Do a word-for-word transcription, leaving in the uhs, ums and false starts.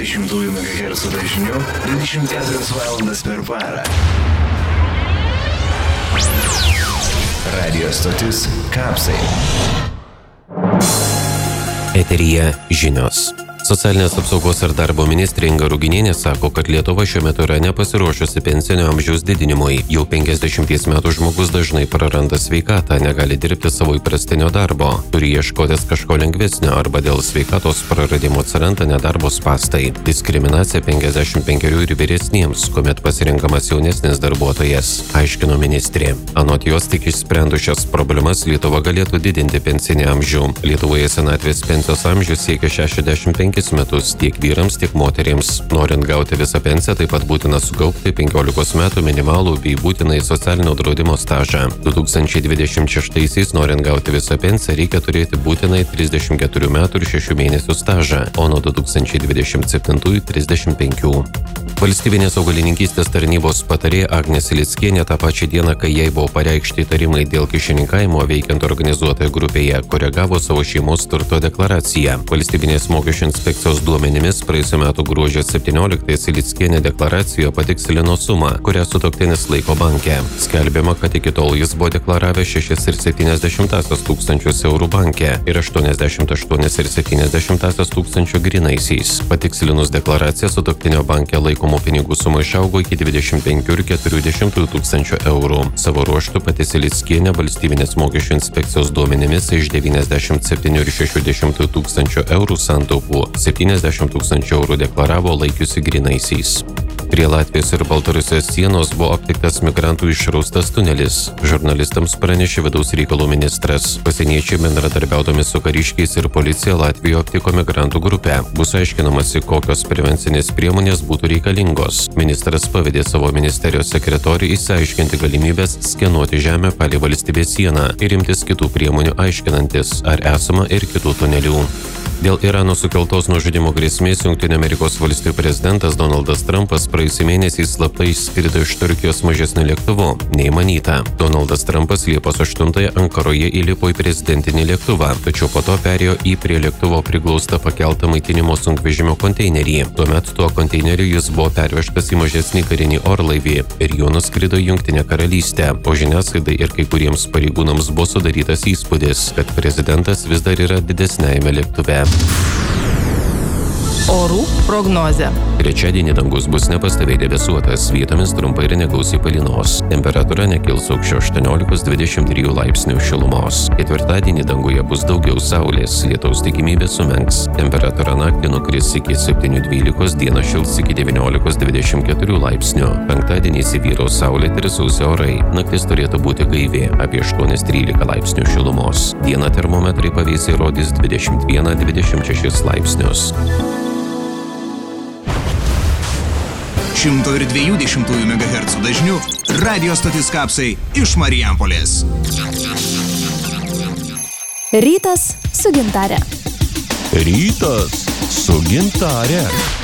dvidešimt megahercų dažniu dvidešimt keturias valandas per parą. Radio stotis Kapsai. Eteryje žinios. Socialinės apsaugos ir darbo ministrė Inga Ruginienė sako, kad Lietuva šiuo metu yra nepasiruošusi pensinio amžiaus didinimui. Jau penkiasdešimties metų žmogus dažnai praranda sveikatą, negali dirbti savo įprastinio darbo, turi ieškotis kažko lengvesnio arba dėl sveikatos praradimo atsiranda nedarbo spąstai. Diskriminacija penkiasdešimt penkerių ir vyresniems, kuomet pasirenkamas jaunesnis darbuotojas, aiškino ministrė. Anot jos, tik išsprendus šias problemas Lietuva galėtų didinti pensinį amžių. Lietuvoje senatvės pensijos amžius siekia šešiasdešimt penkis metus tiek vyrams, tiek moterims. Norint gauti visą pensiją, taip pat būtina sukaupti penkiolikos metų minimalų bei būtinai socialinio draudimo stažą. du tūkstančiai dvidešimt šeštaisiais norint gauti visą pensiją, reikia turėti būtinai trisdešimt keturių metų ir šešių mėnesių stažą, o nuo du tūkstančiai dvidešimt septintųjų trisdešimt penkių. Valstybinės augalininkystės tarnybos patarėja Agnė Silickienė tą pačią dieną, kai jai buvo pareikšti įtarimai dėl kyšininkavimo veikiant organizuotoje grupėje, koregavo savo šeimos turto deklaraciją. Valstybinės mokesčių inspekcijos duomenimis praėjusių metų gruodžio septynioliktąją Silickienė deklaracijoje patikslino sumą, kurią sutuoktinis laiko banke. Skelbiama, kad iki tol jis buvo deklaravęs šešias ir septyniasdešimtąsias tūkstančius eurų banke ir aštuoniasdešimt aštuonias ir septyniasdešimtąsias tūkstančių grynaisiais. Patikslinus deklaraciją, sutuoktinio banke laikomų pinigų suma išaugo iki dvidešimt penkių ir keturių dešimtųjų tūkstančių eurų. Savo ruožtu pati Silickienė valstybinės mokesčių inspekcijos duomenimis iš devyniasdešimt septynių ir šešių dešimtųjų tūkstančių eurų santaupų septyniasdešimt tūkstančių eurų deklaravo laikiusi grynaisiais. Prie Latvijos ir Baltarusijos sienos buvo aptiktas migrantų išraustas tunelis. Žurnalistams pranešė vidaus reikalų ministras. Pasieniečiai bendradarbiaudami su kariškiais ir policija Latvijoje aptiko migrantų grupę. Bus aiškinamasi, kokios prevencinės priemonės būtų reikalingos. Ministras pavedė savo ministerijos sekretoriui išsiaiškinti galimybės skenuoti žemę palei valstybės sieną ir imtis kitų priemonių aiškinantis, ar esama ir kitų tunelių. Dėl Irano sukeltos nužudymo grėsmės Jungtinių Amerikos valstijų prezidentas Donaldas Trumpas praėjusį mėnesį slapta išskrido iš Turkijos mažesniu lėktuvu, nei manyta. Donaldas Trumpas Liepos aštuntąją Ankaroje įlipo į prezidentinį lėktuvą, tačiau po to perėjo į prie lėktuvo priglaustą pakeltą maitinimo sunkvežimio konteinerį. Tuomet tuo konteineriu jis buvo pervežtas į mažesnį karinį orlaivį ir juo nuskrido į Jungtinę karalystę. O žiniasklaidai ir kai kuriems pareigūnams buvo sudarytas įspūdis, kad prezidentas vis dar yra didesniajame lėktuve. Orų prognozė. Trečiadienį dangus bus nepastoviai debesuotas, vietomis trumpai ir negausiai palynos. Temperatūra nekils aukščiau aštuoniolikos dvidešimt trijų laipsnių šilumos. Ketvirtadienį danguje bus daugiau saulės, lietaus tikimybė sumenks. Temperatūra naktį nukris iki septynių dvylikos, dieną šils iki devyniolikos dvidešimt keturių laipsnių. Penktadienį įsivyraus saulėti ir sausi orai. Naktis turėtų būti gaivi, apie aštuoni trylika laipsnių šilumos. Dieną termometrai pavėsiai rodys dvidešimt vieną dvidešimt šešis laipsnius. šimto dviejų dešimtųjų megahercų dažniu radio stotis Kapsai iš Marijampolės. Rytas su gintare. Rytas su gintare.